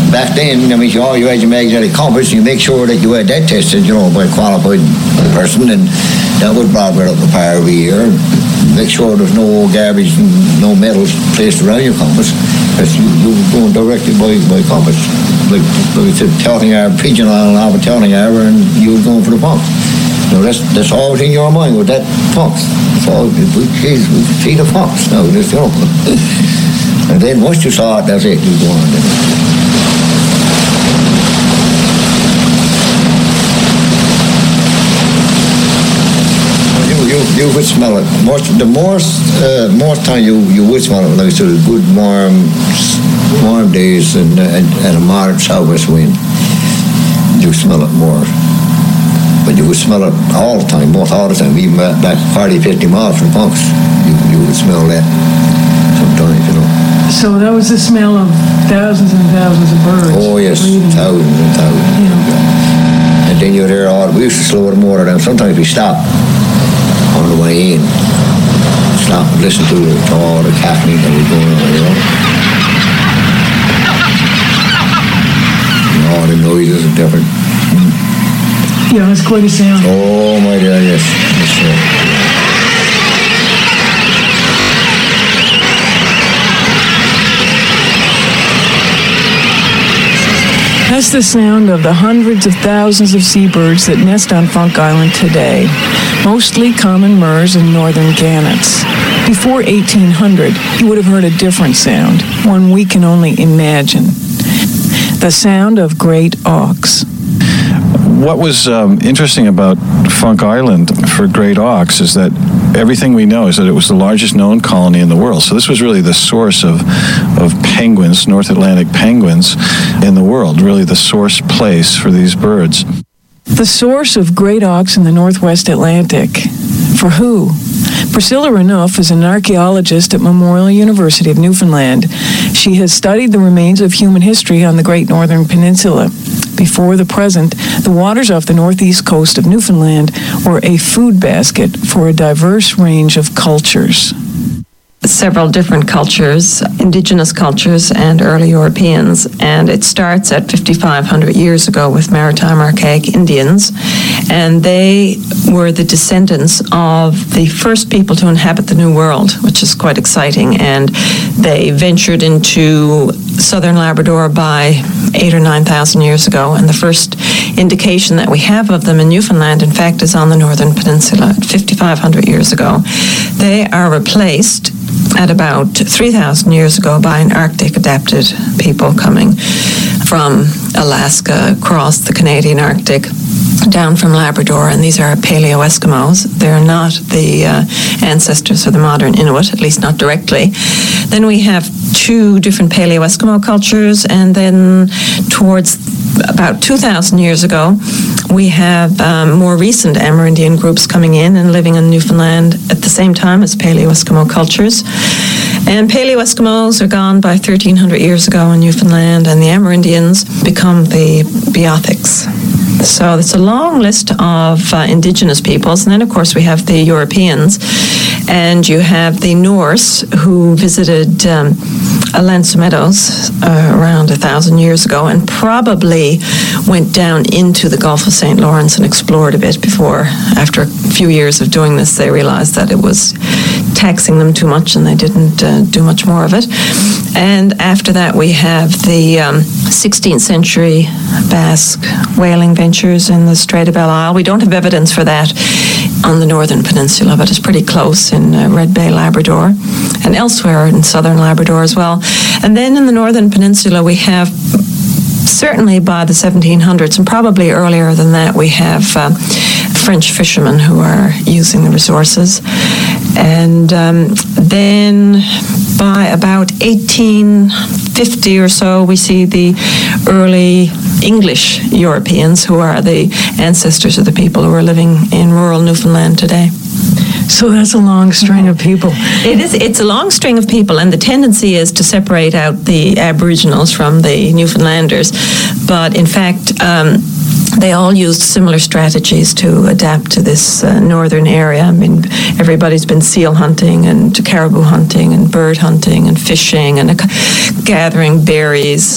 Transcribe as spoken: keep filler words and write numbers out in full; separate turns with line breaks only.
back then, I mean, you, all you had your magnetic compass, you make sure that you had that tested, you know, by a qualified person, and that was brought right up the par every year. Make sure there's no garbage and no metals placed around your compass, because you, you were going directly by, by compass. Like, like it's a touting arbor, pigeon on off a touting arbor, and you were going for the pump. You know, that's, that's always in your mind with that pump. It's all, we, geez, we see the pumps now, just, you know. And then once you saw it, that's it, you go on. Then. You, you would smell it. Most, the more, uh, more time you, you would smell it, like sort of good warm, warm days and, and, and a moderate southwest wind. You smell it more. But you would smell it all the time, both all the time, even back forty, fifty miles from Punks. You, you would smell that sometimes, you know.
So that was the smell of thousands and thousands of birds.
Oh, yes,
breathing.
thousands and thousands.
Yeah.
And then you'd hear all, we used to slow the motor down. Sometimes we stopped on the way in. Stop and listen to, the, to all the cackling that was going on, you know. And all the noises are different.
Yeah, it's quite a sound.
Oh, my dear, yes. yes sir.
That's the sound of the hundreds of thousands of seabirds that nest on Funk Island today, mostly common murres and northern gannets. Before eighteen hundred, you would have heard a different sound, one we can only imagine. The sound of great auks.
What was um, interesting about Funk Island for great auks is that everything we know is that it was the largest known colony in the world. So this was really the source of, of penguins, North Atlantic penguins in the world, really the source place for these birds.
The source of great auks in the Northwest Atlantic. For who? Priscilla Renouf is an archaeologist at Memorial University of Newfoundland. She has studied the remains of human history on the Great Northern Peninsula. Before the present, the waters off the northeast coast of Newfoundland were a food basket for a diverse range of cultures.
Several different cultures, indigenous cultures and early Europeans, and it starts at fifty-five hundred years ago with maritime archaic Indians, and they were the descendants of the first people to inhabit the New World, which is quite exciting, and they ventured into southern Labrador by eight or nine thousand years ago, and the first indication that we have of them in Newfoundland, in fact, is on the Northern Peninsula at fifty-five hundred years ago. They are replaced at about three thousand years ago by an Arctic-adapted people coming from Alaska across the Canadian Arctic down from Labrador, and these are Paleo-Eskimos. They're not the uh, ancestors of the modern Inuit, at least not directly. Then we have two different Paleo-Eskimo cultures, and then towards about two thousand years ago, we have um, more recent Amerindian groups coming in and living in Newfoundland at the same time as Paleo-Eskimo cultures. And Paleo-Eskimos are gone by thirteen hundred years ago in Newfoundland, and the Amerindians become the Beothics. So it's a long list of uh, indigenous peoples, and then of course we have the Europeans, and you have the Norse who visited um, Alonso Meadows uh, around a thousand years ago, and probably went down into the Gulf of Saint Lawrence and explored a bit before, after a few years of doing this, they realized that it was taxing them too much and they didn't uh, do much more of it. And after that we have the um, sixteenth century Basque whaling ventures in the Strait of Belle Isle. We don't have evidence for that on the Northern Peninsula, but it's pretty close in uh, Red Bay, Labrador, and elsewhere in southern Labrador as well. And then in the Northern Peninsula we have, certainly by the seventeen hundreds, and probably earlier than that, we have uh, French fishermen who are using the resources. And um, then by about eighteen fifty or so, we see the early English Europeans who are the ancestors of the people who are living in rural Newfoundland today.
So that's a long string of people.
It is. It's a long string of people, and the tendency is to separate out the Aboriginals from the Newfoundlanders. But in fact, um, they all used similar strategies to adapt to this uh, northern area. I mean, everybody's been seal hunting and caribou hunting and bird hunting and fishing and uh, gathering berries.